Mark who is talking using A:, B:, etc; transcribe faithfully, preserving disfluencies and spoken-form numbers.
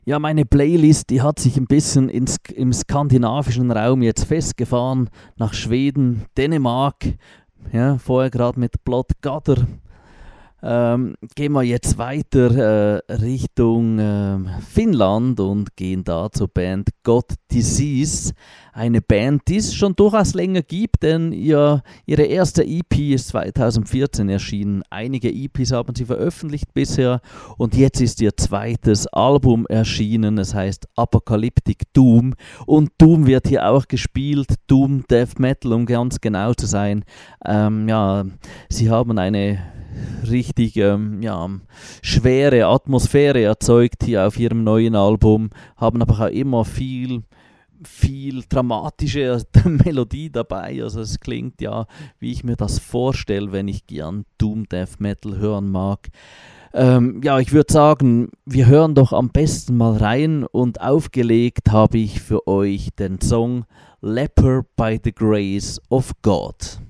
A: Ja, meine Playlist, die hat sich ein bisschen ins, im skandinavischen Raum jetzt festgefahren, nach Schweden, Dänemark, ja, vorher gerade mit Bloodgather. Ähm, gehen wir jetzt weiter äh, Richtung äh, Finnland und gehen da zur Band God Disease. Eine Band, die es schon durchaus länger gibt, denn ihr, ihre erste E P ist zwanzig vierzehn erschienen. Einige E Ps haben sie veröffentlicht bisher und jetzt ist ihr zweites Album erschienen. Es heißt Apocalyptic Doom und Doom wird hier auch gespielt. Doom Death Metal, um ganz genau zu sein. Ähm, ja, sie haben eine richtig ähm, ja, schwere Atmosphäre erzeugt hier auf ihrem neuen Album, haben aber auch immer viel, viel dramatische Melodie dabei. Also es klingt ja, wie ich mir das vorstelle, wenn ich gern Doom Death Metal hören mag. Ähm, ja, ich würde sagen, wir hören doch am besten mal rein und aufgelegt habe ich für euch den Song Leper by the Grace of God.